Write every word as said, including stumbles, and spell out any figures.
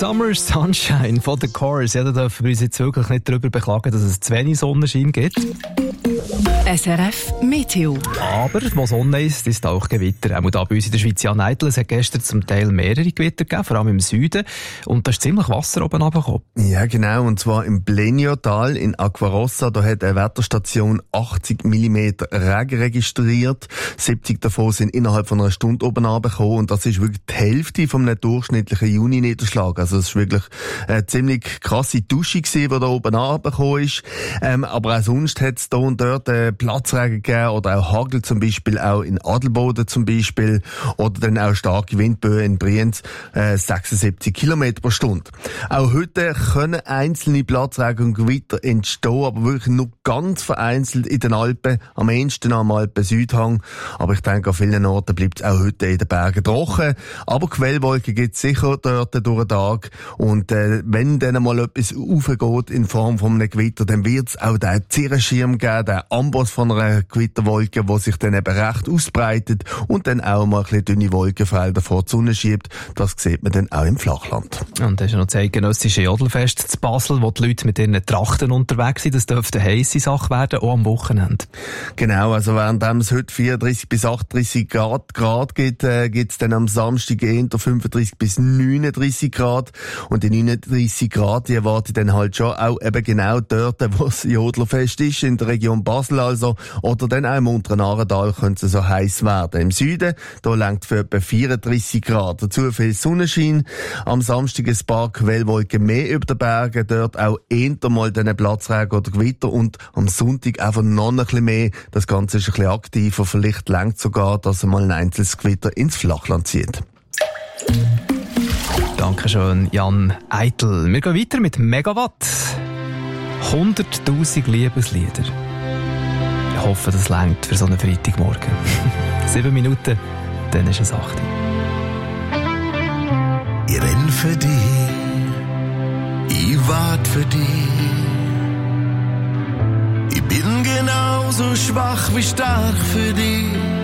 Summer Sunshine von The Chorus. Ja, da dürfen wir uns jetzt wirklich nicht darüber beklagen, dass es zu wenig Sonnenschein gibt. S R F Meteo. Aber wo Sonne ist, ist auch Gewitter. Auch da bei uns in der Schweiz. Jan Eitel, es hat gestern zum Teil mehrere Gewitter gegeben, vor allem im Süden. Und da ist ziemlich Wasser oben runtergekommen. Ja, genau. Und zwar im Bleniotal in Aquarossa. Da hat eine Wetterstation achtzig Millimeter Regen registriert. siebzig davon sind innerhalb von einer Stunde oben runtergekommen. Und das ist wirklich die Hälfte von einem durchschnittlichen Juni-Niederschlag. Also es ist wirklich eine ziemlich krasse Dusche gewesen, die da oben runtergekommen ist. Ähm, aber auch sonst hat es da und dort äh, Platzregen gegeben oder auch Hagel zum Beispiel, auch in Adelboden zum Beispiel oder dann auch starke Windböen in Brienz, äh, sechsundsiebzig Kilometer pro Stunde. Auch heute können einzelne Platzregen und Gewitter entstehen, aber wirklich nur ganz vereinzelt in den Alpen, am ehesten am Alpen-Südhang. Aber ich denke, an vielen Orten bleibt es auch heute in den Bergen trocken. Aber Quellwolken gibt es sicher dort durch den Tag. Und äh, wenn dann mal etwas aufgeht in Form von einem Gewitter, dann wird es auch den Zirrenschirm geben, den Amboss von einer Gewitterwolke, die sich dann eben recht ausbreitet und dann auch mal ein bisschen dünne Wolkenfelder vor die Sonne schiebt. Das sieht man dann auch im Flachland. Und das ist ja noch das eidgenössische Jodelfest zu Basel, wo die Leute mit ihren Trachten unterwegs sind. Das dürfte eine heisse Sache werden, auch am Wochenende. Genau, also während es heute vierunddreißig bis achtunddreißig Grad, Grad gibt, äh, gibt es dann am Samstag eher fünfunddreißig bis neununddreißig Grad. Und die neununddreißig Grad, die erwarte ich dann halt schon auch eben genau dort, wo das Jodlerfest ist, in der Region Basel also, oder dann auch im unteren Aargau könnte es so heiß werden. Im Süden, da langt für etwa vierunddreißig Grad. Dazu viel Sonnenschein. Am Samstag ein paar Quellwolken mehr über den Bergen, dort auch eher mal den Platzregen oder Gewitter und am Sonntag einfach noch ein bisschen mehr. Das Ganze ist ein bisschen aktiver, vielleicht langt sogar, dass mal ein einzelnes Gewitter ins Flachland zieht. Dankeschön, Jan Eitel. Wir gehen weiter mit Megawatt. hunderttausend Liebeslieder. Ich hoffe, das reicht für so einen Freitagmorgen. Sieben Minuten, dann ist es acht. Ich renn für dich, ich wart für dich. Ich bin genauso schwach wie stark für dich.